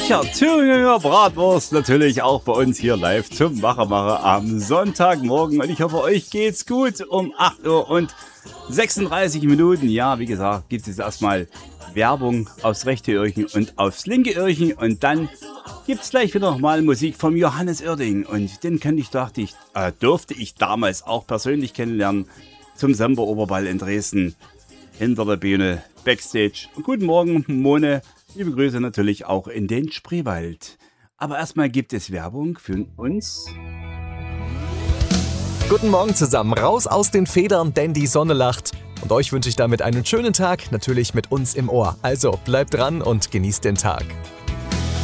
Ja, Thüringer Bratwurst natürlich auch bei uns hier live zum Macher am Sonntagmorgen. Und ich hoffe, euch geht's gut um 8 Uhr und 36 Minuten. Ja, wie gesagt, gibt es erstmal Werbung aufs rechte Öhrchen und aufs linke Öhrchen. Und dann gibt's gleich wieder nochmal Musik vom Johannes Oerding. Und den durfte ich damals auch persönlich kennenlernen zum Semper-Oberball in Dresden. Hinter der Bühne, Backstage. Guten Morgen, Mone. Liebe Grüße natürlich auch in den Spreewald. Aber erstmal gibt es Werbung für uns. Guten Morgen zusammen, raus aus den Federn, denn die Sonne lacht. Und euch wünsche ich damit einen schönen Tag, natürlich mit uns im Ohr. Also bleibt dran und genießt den Tag.